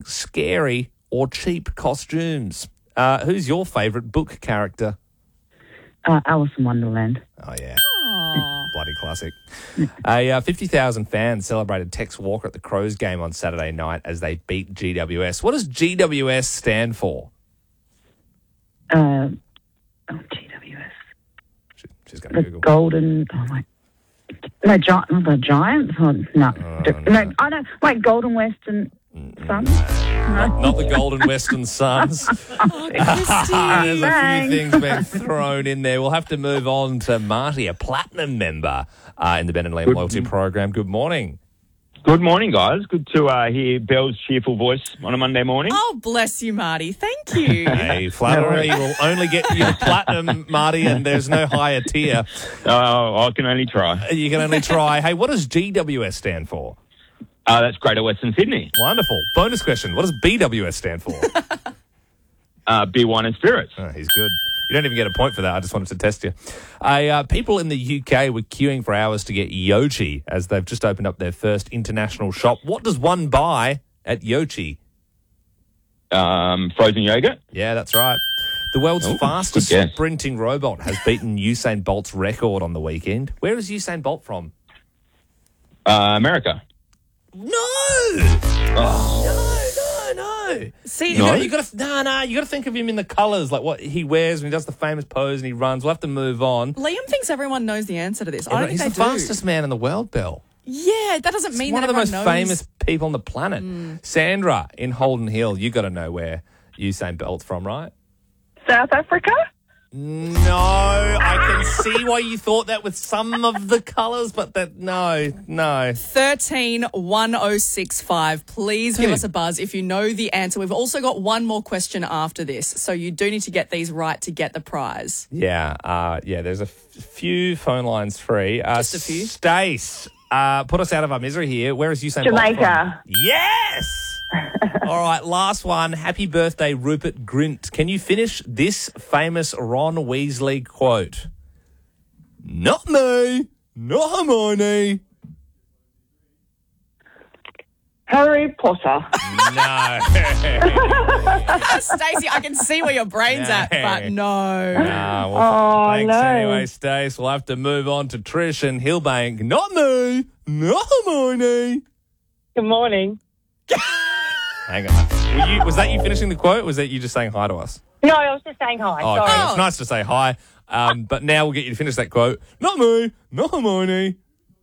scary, or cheap costumes. Who's your favourite book character? Alice in Wonderland. Oh, yeah. Bloody classic. 50,000 fans celebrated Tex Walker at the Crows game on Saturday night as they beat GWS. What does GWS stand for? GWS. She's going to Google. Golden... Oh, my... No, the Giants? Oh, no. No, I don't... Wait, Golden Western Suns? No. Not the Golden Western Suns. There's a few things being thrown in there. We'll have to move on to Marty, a platinum member in the Ben and Liam Loyalty Program. Good morning. Good morning, guys. Good to hear Belle's cheerful voice on a Monday morning. Oh, bless you, Marty. Thank you. Hey, flattery will only get you platinum, Marty, and there's no higher tier. Oh, I can only try. You can only try. Hey, what does GWS stand for? That's Greater Western Sydney. Wonderful. Bonus question. What does BWS stand for? Beer, wine and spirits. Oh, he's good. You don't even get a point for that. I just wanted to test you. People in the UK were queuing for hours to get Yochi as they've just opened up their first international shop. What does one buy at Yochi? Frozen yogurt. Yeah, that's right. The world's fastest sprinting robot has beaten Usain Bolt's record on the weekend. Where is Usain Bolt from? America. No! No. See, you got to think of him in the colours, like what he wears when he does the famous pose and he runs. We'll have to move on. Liam thinks everyone knows the answer to this. I don't He's think the fastest man in the world, Belle. Yeah, that doesn't mean one that of the most knows. famous people on the planet. Sandra in Holden Hill, you got to know where Usain Bolt's from, right? South Africa? No, I can see why you thought that with some of the colours, but no. 131065. Please give us a buzz if you know the answer. We've also got one more question after this, so you do need to get these right to get the prize. Yeah, there's a few phone lines free. Just a few. Stace, put us out of our misery here. Where is Usain Bolt from? Jamaica. Yes! All right, last one. Happy birthday, Rupert Grint. Can you finish this famous Ron Weasley quote? Not me, not Hermione. Harry Potter. No. Stacey, I can see where your brain's at, but no. Thanks anyway, Stace. We'll have to move on to Trish and Hillbank. Not me, not Hermione. Good morning. Hang on. Was that you finishing the quote, or was that you just saying hi to us? No, I was just saying hi. Oh, okay. It's nice to say hi, but now we'll get you to finish that quote. Not me, not Hermione.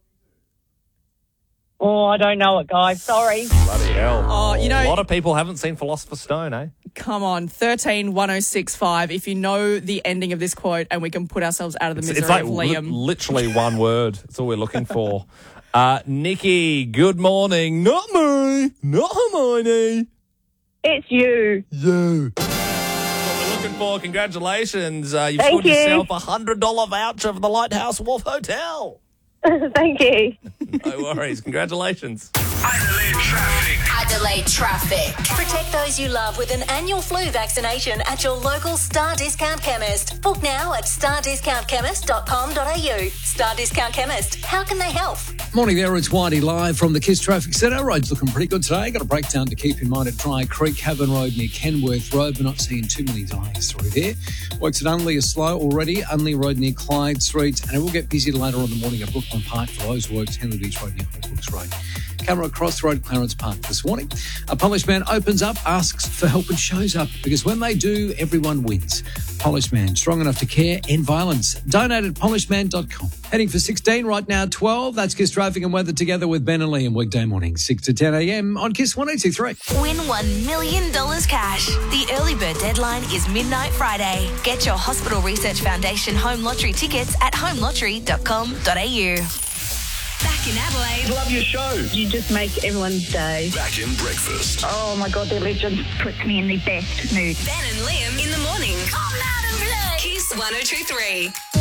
Oh, I don't know it, guys. Sorry. Bloody hell. Oh, a lot of people haven't seen Philosopher's Stone, eh? Come on, 131065. If you know the ending of this quote and we can put ourselves out of the misery it's like of Liam. Literally one word. That's all we're looking for. Nikki, good morning. Not me, not Hermione. It's you. You. That's what we're looking for. Congratulations. You've scored yourself a $100 voucher for the Lighthouse Wharf Hotel. Thank you. No worries. Congratulations. Adelaide Traffic. Protect those you love with an annual flu vaccination at your local Star Discount Chemist. Book now at stardiscountchemist.com.au. Star Discount Chemist. How can they help? Morning there, it's Whitey live from the KISS Traffic Centre. Road's looking pretty good today. Got a breakdown to keep in mind at Dry Creek, Havern Road near Kenworth Road. We're not seeing too many delays through there. Works at Unley is slow already. Unley Road near Clyde Street. And it will get busy later on in the morning at Brooklyn Park for those works. Henley Beach Road near Hawkes Road. Camera across the road, Clarence Park this morning. A polished man opens up, asks for help and shows up because when they do, everyone wins. Polished man, strong enough to care, end violence. Donate at polishedman.com. Heading for 16 right now, 12. That's KISS Traffic and Weather together with Ben and Liam weekday morning, 6 to 10 a.m. on KISS 102.3. Win $1 million cash. The early bird deadline is midnight Friday. Get your Hospital Research Foundation home lottery tickets at homelottery.com.au. Back in Adelaide. Love your show. You just make everyone's day. Back in breakfast. Oh, my God, they're legends. Puts me in the best mood. Ben and Liam in the morning. Come out and play. KISS 102.3.